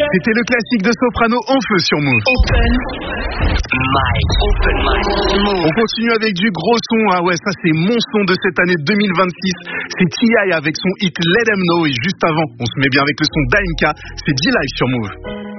C'était le classique de Soprano en feu sur Move. Open mic. On continue avec du gros son. Ah ouais, ça c'est mon son de cette année 2026. C'est T.I. avec son hit Let 'Em Know. Et juste avant, on se met bien avec le son d'AMK. C'est D-Live sur Move.